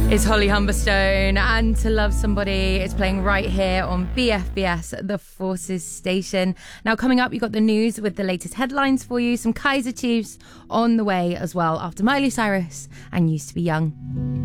It's Holly Humberstone and To Love Somebody. It's playing right here on BFBS, the Forces station. Now, coming up, you got the news with the latest headlines for you. Some Kaiser Chiefs on the way as well after Miley Cyrus and Used to Be Young.